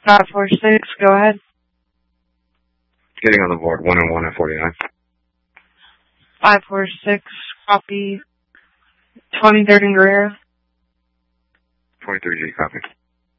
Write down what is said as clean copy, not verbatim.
546, go ahead. Getting on the board, 101 at 49. 546, copy. 23rd and Guerrero. 23G, copy.